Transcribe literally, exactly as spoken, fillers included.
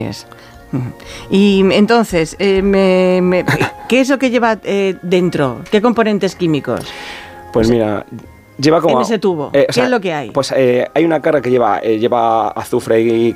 Y entonces, eh, me, me, ¿qué es lo que lleva eh, dentro? ¿Qué componentes químicos? Pues mira, lleva como... En ese tubo, eh, ¿qué o sea, es lo que hay? Pues eh, hay una carga que lleva, eh, lleva azufre y,